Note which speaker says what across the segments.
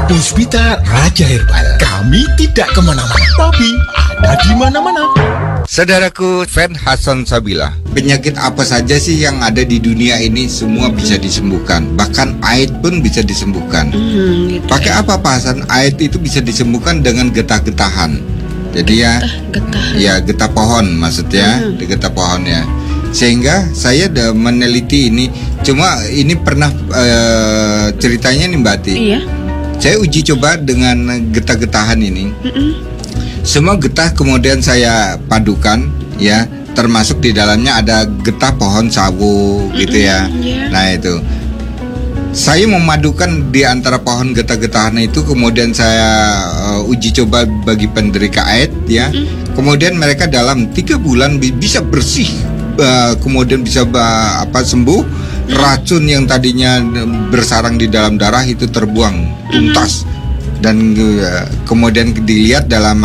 Speaker 1: Puspita Raja Herbal. Kami tidak kemana-mana, tapi ada di mana-mana.
Speaker 2: Saudaraku Fan Hasan Sabila, penyakit apa saja sih yang ada di dunia ini semua bisa disembuhkan. Bahkan AIDS pun bisa disembuhkan.
Speaker 3: Gitu
Speaker 2: Pakai apa Pak Hasan? AIDS itu bisa disembuhkan dengan getah-getahan. Jadi getah pohon maksudnya, getah pohon ya. Sehingga saya udah meneliti ini. Cuma ini pernah ceritanya nih Mbak Ati.
Speaker 3: Iya.
Speaker 2: Saya uji coba dengan getah-getahan ini. Semua getah kemudian saya padukan ya, termasuk di dalamnya ada getah pohon sawo gitu ya. Nah itu saya memadukan di antara pohon getah-getahan itu, kemudian saya uji coba bagi penderita AIDS ya. Kemudian mereka dalam 3 bulan bisa bersih, kemudian bisa sembuh. Racun yang tadinya bersarang di dalam darah itu terbuang tuntas. Dan kemudian dilihat dalam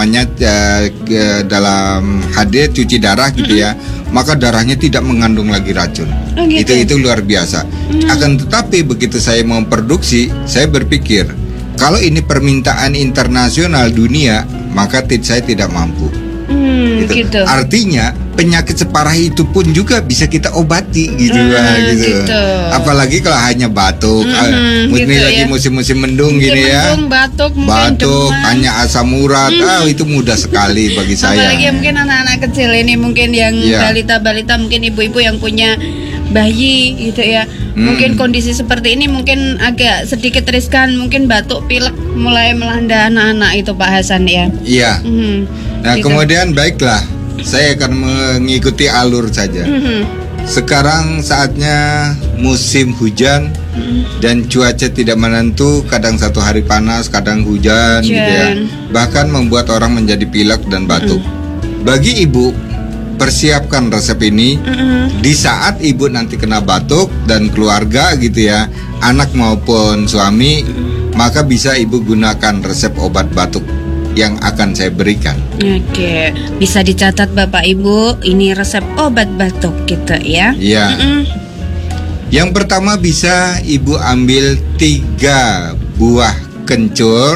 Speaker 2: dalam HD cuci darah gitu ya, maka darahnya tidak mengandung lagi racun. Itu luar biasa. Akan tetapi begitu saya memproduksi, saya berpikir kalau ini permintaan internasional dunia, maka saya tidak mampu. Gitu. Artinya penyakit separah itu pun juga bisa kita obati gitu. Apalagi kalau hanya batuk, ini lagi musim-musim mendung gini ya. Batuk, hanya asam urat, itu mudah sekali bagi saya.
Speaker 3: Apalagi mungkin anak-anak kecil ini, mungkin yang balita-balita, mungkin ibu-ibu yang punya bayi gitu ya. Mungkin kondisi seperti ini mungkin agak sedikit riskan, mungkin batuk, pilek mulai melanda anak-anak itu Pak Hasan ya.
Speaker 2: Iya. Nah kemudian baiklah, saya akan mengikuti alur saja. Sekarang saatnya musim hujan dan cuaca tidak menentu, kadang satu hari panas, kadang hujan gitu ya. Bahkan membuat orang menjadi pilek dan batuk. Bagi ibu, persiapkan resep ini di saat ibu nanti kena batuk dan keluarga gitu ya, anak maupun suami, maka bisa ibu gunakan resep obat batuk yang akan saya berikan.
Speaker 3: Oke, bisa dicatat Bapak Ibu, ini resep obat batuk gitu ya.
Speaker 2: Iya. Yang pertama bisa ibu ambil 3 buah kencur,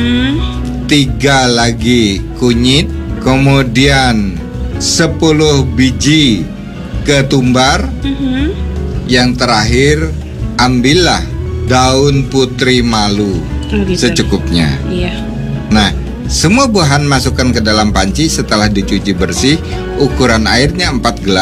Speaker 2: 3 lagi kunyit, kemudian 10 biji ketumbar. Yang terakhir ambillah daun putri malu secukupnya.
Speaker 3: Iya.
Speaker 2: Nah, semua buahan masukkan ke dalam panci setelah dicuci bersih. Ukuran airnya 4 gelas.